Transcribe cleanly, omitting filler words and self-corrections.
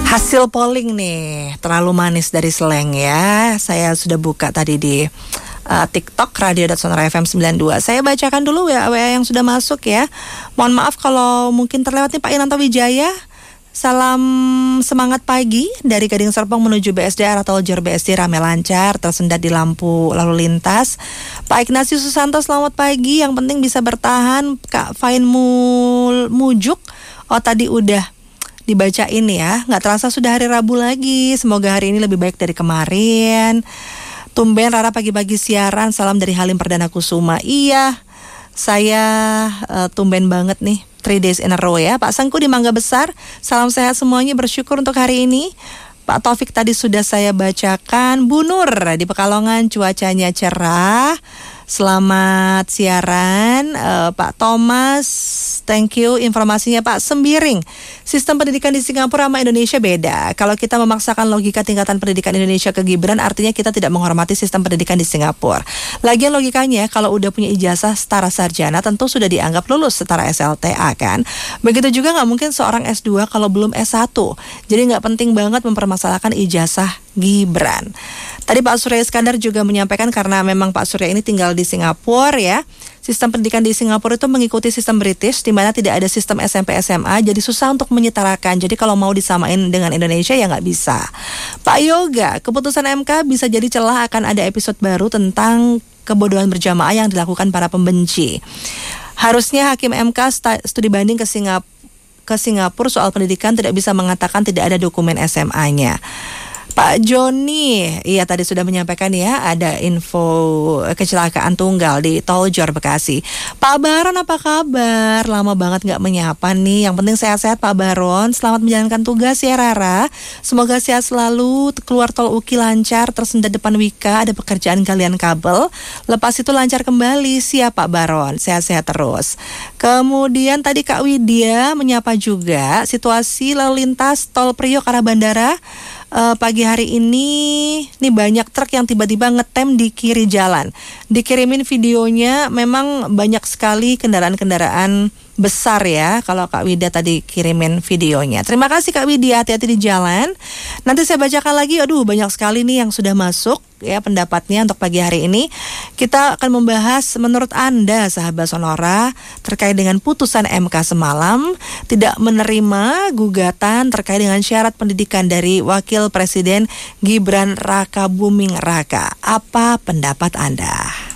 Hasil polling nih, terlalu manis dari Slang ya. Saya sudah buka tadi di TikTok radio.sonora.fm 92. Saya bacakan dulu WA yang sudah masuk ya. Mohon maaf kalau mungkin terlewat nih Pak Inanto Wijaya. Salam semangat pagi dari Gading Serpong menuju BSD arah tol Jor BSD rame lancar, tersendat di lampu lalu lintas. Pak Ignatius Susanto selamat pagi, yang penting bisa bertahan. Kak Fain Mujuk, oh tadi udah dibacain ya. Nggak terasa sudah hari Rabu lagi, semoga hari ini lebih baik dari kemarin. Tumben Rara pagi-pagi siaran, salam dari Halim Perdana Kusuma. Iya, saya tumben banget nih 3 days in a row ya. Pak Sangku di Mangga Besar, salam sehat semuanya, bersyukur untuk hari ini. Pak Taufik tadi sudah saya bacakan. Bu Nur di Pekalongan cuacanya cerah. Selamat siaran. Pak Thomas, thank you informasinya. Pak Sembiring, sistem pendidikan di Singapura sama Indonesia beda. Kalau kita memaksakan logika tingkatan pendidikan Indonesia ke Gibran, artinya kita tidak menghormati sistem pendidikan di Singapura. Lagian logikanya kalau udah punya ijazah setara sarjana tentu sudah dianggap lulus setara SLTA kan. Begitu juga nggak mungkin seorang S2 kalau belum S1. Jadi nggak penting banget mempermasalahkan ijazah Gibran. Tadi Pak Surya Iskandar juga menyampaikan karena memang Pak Surya ini tinggal di Singapura ya. Sistem pendidikan di Singapura itu mengikuti sistem British di mana tidak ada sistem SMP SMA, jadi susah untuk menyetarakan. Jadi kalau mau disamain dengan Indonesia ya nggak bisa. Pak Yoga, keputusan MK bisa jadi celah akan ada episode baru tentang kebodohan berjamaah yang dilakukan para pembenci. Harusnya Hakim MK studi banding ke Singapura soal pendidikan tidak bisa mengatakan tidak ada dokumen SMA-nya. Pak Joni, iya tadi sudah menyampaikan ya, ada info kecelakaan tunggal di Tol Jor Bekasi. Pak Baron apa kabar? Lama banget gak menyapa nih. Yang penting sehat-sehat Pak Baron. Selamat menjalankan tugas ya Rara. Semoga sehat selalu. Keluar tol Uki lancar, tersendat depan Wika, ada pekerjaan galian kabel. Lepas itu lancar kembali. Siap Pak Baron, sehat-sehat terus. Kemudian tadi Kak Widya menyapa juga. Situasi lalu lintas tol Priok arah bandara. Pagi hari ini nih banyak truk yang tiba-tiba ngetem di kiri jalan. Dikirimin videonya, memang banyak sekali kendaraan-kendaraan besar ya. Kalau Kak Widya tadi kirimin videonya. Terima kasih Kak Widya, hati-hati di jalan. Nanti saya bacakan lagi. Aduh, banyak sekali nih yang sudah masuk ya pendapatnya untuk pagi hari ini. Kita akan membahas menurut Anda sahabat Sonora terkait dengan putusan MK semalam tidak menerima gugatan terkait dengan syarat pendidikan dari Wakil Presiden Gibran Raka Buming Raka. Apa pendapat Anda?